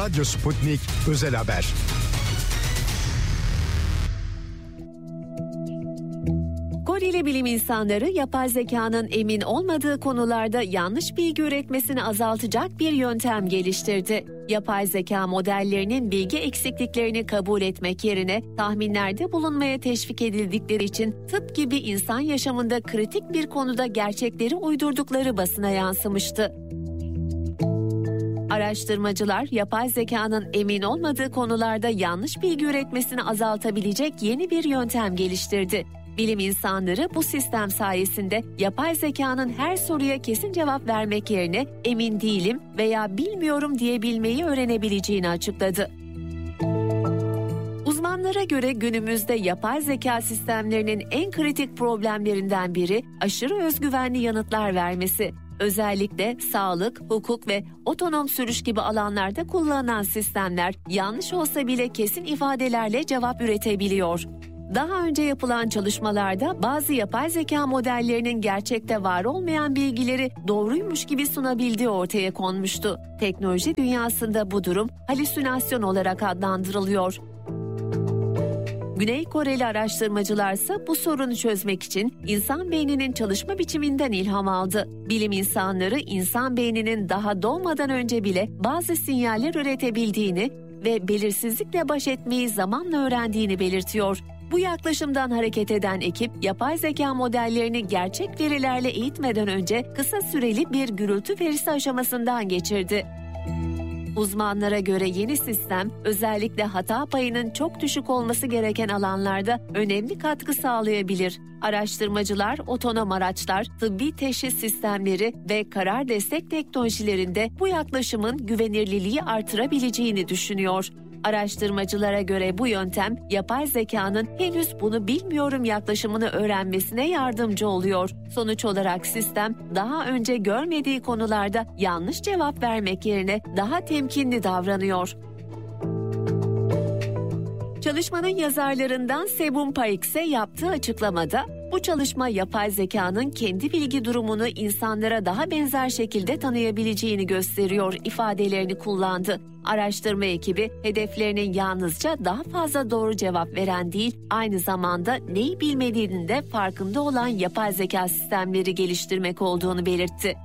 Radyo Sputnik Özel Haber. Koreli bilim insanları yapay zekanın emin olmadığı konularda yanlış bilgi üretmesini azaltacak bir yöntem geliştirdi. Yapay zeka modellerinin bilgi eksikliklerini kabul etmek yerine tahminlerde bulunmaya teşvik edildikleri için tıp gibi insan yaşamında kritik bir konuda gerçekleri uydurdukları basına yansımıştı. Araştırmacılar yapay zekanın emin olmadığı konularda yanlış bilgi üretmesini azaltabilecek yeni bir yöntem geliştirdi. Bilim insanları bu sistem sayesinde yapay zekanın her soruya kesin cevap vermek yerine emin değilim veya bilmiyorum diyebilmeyi öğrenebileceğini açıkladı. Uzmanlara göre günümüzde yapay zeka sistemlerinin en kritik problemlerinden biri aşırı özgüvenli yanıtlar vermesi. Özellikle sağlık, hukuk ve otonom sürüş gibi alanlarda kullanılan sistemler yanlış olsa bile kesin ifadelerle cevap üretebiliyor. Daha önce yapılan çalışmalarda bazı yapay zeka modellerinin gerçekte var olmayan bilgileri doğruymuş gibi sunabildiği ortaya konmuştu. Teknoloji dünyasında bu durum halüsinasyon olarak adlandırılıyor. Güney Koreli araştırmacılarsa bu sorunu çözmek için insan beyninin çalışma biçiminden ilham aldı. Bilim insanları insan beyninin daha doğmadan önce bile bazı sinyaller üretebildiğini ve belirsizlikle baş etmeyi zamanla öğrendiğini belirtiyor. Bu yaklaşımdan hareket eden ekip, yapay zeka modellerini gerçek verilerle eğitmeden önce kısa süreli bir gürültü verisi aşamasından geçirdi. Uzmanlara göre yeni sistem, özellikle hata payının çok düşük olması gereken alanlarda önemli katkı sağlayabilir. Araştırmacılar, otonom araçlar, tıbbi teşhis sistemleri ve karar destek teknolojilerinde bu yaklaşımın güvenilirliği artırabileceğini düşünüyor. Araştırmacılara göre bu yöntem, yapay zekanın henüz bunu bilmiyorum yaklaşımını öğrenmesine yardımcı oluyor. Sonuç olarak sistem, daha önce görmediği konularda yanlış cevap vermek yerine daha temkinli davranıyor. Çalışmanın yazarlarından Sebum Paikse yaptığı açıklamada, bu çalışma yapay zekanın kendi bilgi durumunu insanlara daha benzer şekilde tanıyabileceğini gösteriyor ifadelerini kullandı. Araştırma ekibi hedeflerinin yalnızca daha fazla doğru cevap veren değil, aynı zamanda neyi bilmediğinin de farkında olan yapay zeka sistemleri geliştirmek olduğunu belirtti.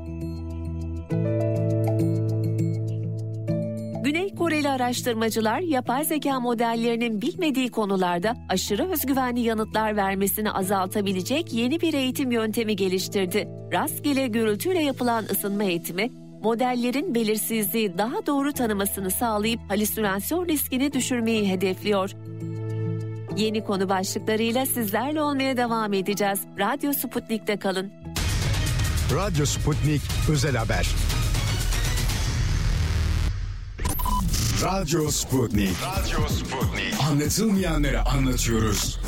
Güney Koreli araştırmacılar yapay zeka modellerinin bilmediği konularda aşırı özgüvenli yanıtlar vermesini azaltabilecek yeni bir eğitim yöntemi geliştirdi. Rastgele gürültüyle yapılan ısınma eğitimi, modellerin belirsizliği daha doğru tanımasını sağlayıp halüsinasyon riskini düşürmeyi hedefliyor. Yeni konu başlıklarıyla sizlerle olmaya devam edeceğiz. Radyo Sputnik'te kalın. Radyo Sputnik Özel Haber. Radyo Sputnik. Anlatılmayanları anlatıyoruz.